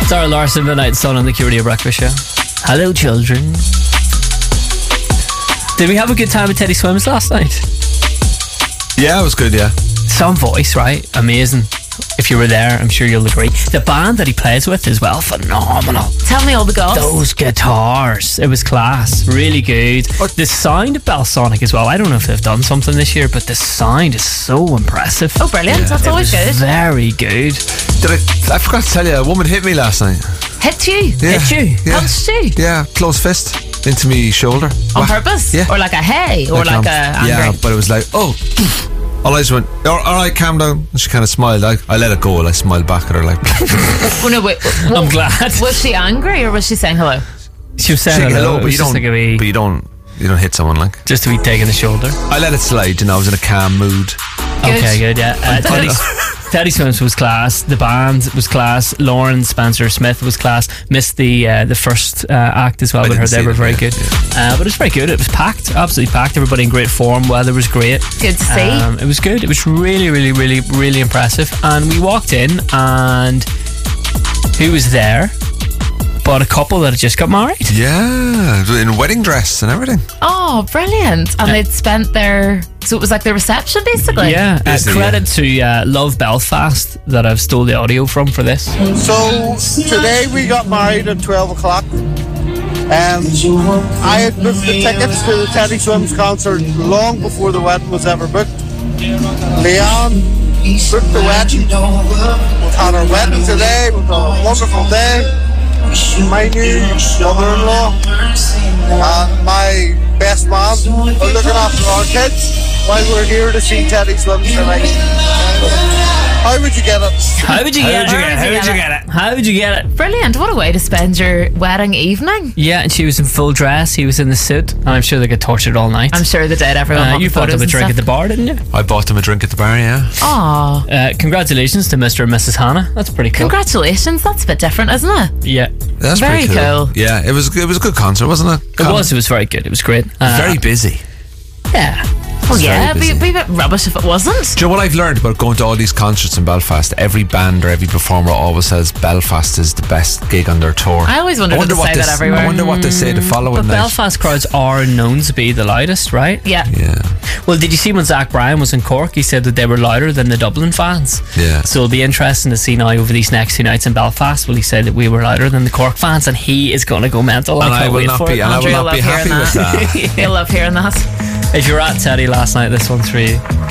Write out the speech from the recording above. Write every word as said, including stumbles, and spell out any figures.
Sarah Larson, Midnight Sun on the Q Radio Breakfast Show. Hello, children. Did we have a good time at Teddy Swims last night? Yeah, it was good, yeah. Some voice, right? Amazing. If you were there, I'm sure you'll agree. The band that he plays with as well, phenomenal. Tell me all the goss. Those guitars, it was class. Really good. What? The sound of Belsonic as well. I don't know if they've done something this year, but the sound is so impressive. Oh, brilliant. Yeah. That's always good. Very good. Did I, I forgot to tell you, a woman hit me last night. Hit you? Yeah. Hit you? Yeah. Punched you? Yeah, close fist into me shoulder. On Wha- purpose? Yeah. Or like a hey? Or like, um, a angry? Yeah, but it was like, oh. All I just went, all right, calm down. And she kind of smiled. I, I let it go. And I smiled back at her like. Oh, no, wait. What, I'm glad. Was she angry or was she saying hello? She was saying Saying hello, hello, it but was you just don't. like a wee, But you don't. You don't hit someone like. just a wee dig in the shoulder. I let it slide. You know, I was in a calm mood. Good. Okay, good, yeah. Uh, Teddy, Teddy Swims was class. The band was class. Lauren Spencer Smith was class. Missed the uh, the first uh, act as well I with her. didn't They see were them, very yeah, good. yeah. Uh, but it was very good. It was packed, absolutely packed. Everybody in great form. Weather was great. Good to see. Um, it was good. It was really, really, really, really impressive. And we walked in, and who was there? But a couple that had just got married. Yeah, in wedding dress and everything. Oh, brilliant. And they'd spent their... So it was like the reception, basically? Yeah, uh, Basically, credit to uh, Love Belfast that I've stole the audio from for this. So today we got married at twelve o'clock. Um, I had booked the tickets to the Teddy Swims concert long before the wedding was ever booked. Leanne booked the wedding. We've had our wedding today. We've had a wonderful day. My new mother-in-law and my best man are looking after our kids while we're here to see Teddy Swims tonight. How would you get it? How would you How get would it? you get it? How would you get it? How would you get it? Brilliant. What a way to spend your wedding evening. Yeah, and she was in full dress. He was in the suit, and I'm sure they got tortured all night. I'm sure they did. Everyone Uh, wanted you bought them photos a and drink at the stuff. bar, didn't you? I bought them a drink at the bar. Yeah. Aw, Uh, congratulations to Mister and Missus Hannah. That's pretty cool. congratulations. That's a bit different, isn't it? Yeah, That's Very pretty cool. cool. Yeah, it was. It was a good concert, wasn't it? it was. It was very good. It was great. Uh, very busy. yeah. Well, It's yeah, very it'd be, busy. be a bit rubbish if it wasn't. Do you know what I've learned about going to all these concerts in Belfast? Every band or every performer always says Belfast is the best gig on their tour. I always wondered I wonder if they what say they that s- everywhere. I wonder what they say the following But night. Belfast crowds are known to be the loudest, right? Yeah. Yeah, Well, did you see when Zach Bryan was in Cork? He said that they were louder than the Dublin fans. yeah. So it'll be interesting to see now over these next two nights in Belfast. Will he say that we were louder than the Cork fans, and he is going to go mental? And I I can't will wait not for be. it. And I will Andrew will not be love happy hearing with that. that. You'll love hearing that. If you're at Teddy last night, this one's for you.